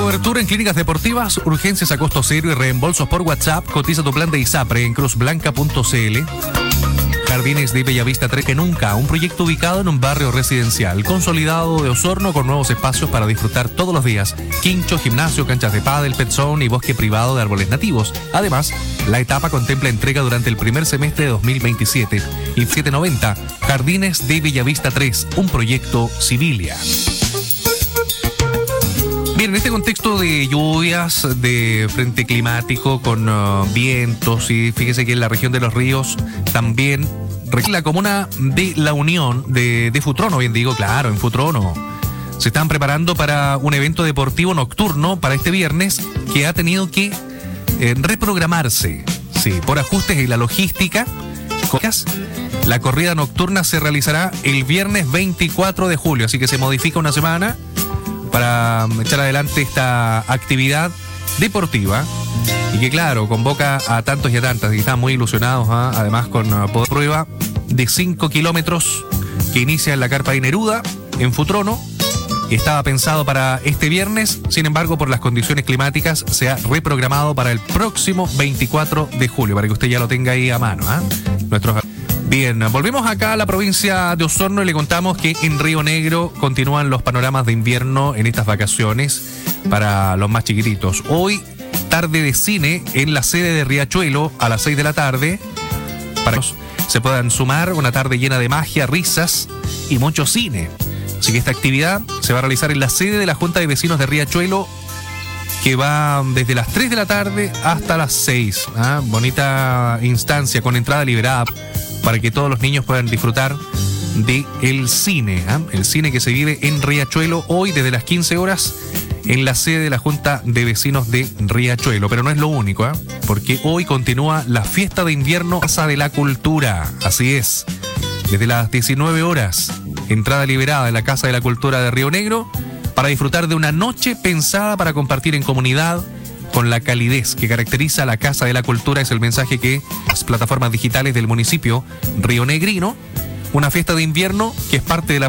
Cobertura en clínicas deportivas, urgencias a costo cero y reembolsos por WhatsApp. Cotiza tu plan de ISAPRE en cruzblanca.cl. Jardines de Bellavista 3 que nunca, un proyecto ubicado en un barrio residencial, consolidado de Osorno con nuevos espacios para disfrutar todos los días. Quincho, gimnasio, canchas de pádel, pet zone y bosque privado de árboles nativos. Además, la etapa contempla entrega durante el primer semestre de 2027. Y 790, Jardines de Bellavista 3, un proyecto Civilia. Bien, en este contexto de lluvias, de frente climático con vientos, y fíjese que en la región de Los Ríos también, la comuna de La Unión, de Futrono, bien digo, claro, en Futrono, se están preparando para un evento deportivo nocturno para este viernes que ha tenido que reprogramarse, sí, por ajustes en la logística. La corrida nocturna se realizará el viernes 24 de julio, así que se modifica una semana para echar adelante esta actividad deportiva y que claro, convoca a tantos y a tantas y están muy ilusionados, además con prueba de 5 kilómetros que inicia en la carpa de Neruda en Futrono. Estaba pensado para este viernes, sin embargo por las condiciones climáticas se ha reprogramado para el próximo 24 de julio, para que usted ya lo tenga ahí a mano. Bien, volvemos acá a la provincia de Osorno y le contamos que en Río Negro continúan los panoramas de invierno en estas vacaciones para los más chiquititos. Hoy, tarde de cine en la sede de Riachuelo a las 6 de la tarde, para que se puedan sumar una tarde llena de magia, risas y mucho cine. Así que esta actividad se va a realizar en la sede de la Junta de Vecinos de Riachuelo, que va desde las 3 de la tarde hasta las 6. Bonita instancia con entrada liberada para que todos los niños puedan disfrutar de el cine. El cine que se vive en Riachuelo hoy desde las 15 horas en la sede de la Junta de Vecinos de Riachuelo. Pero no es lo único, porque hoy continúa la fiesta de invierno Casa de la Cultura. Así es, desde las 19 horas, entrada liberada en la Casa de la Cultura de Río Negro para disfrutar de una noche pensada para compartir en comunidad con la calidez que caracteriza a la Casa de la Cultura. Es el mensaje que las plataformas digitales del municipio rionegrino. Una fiesta de invierno que es parte de la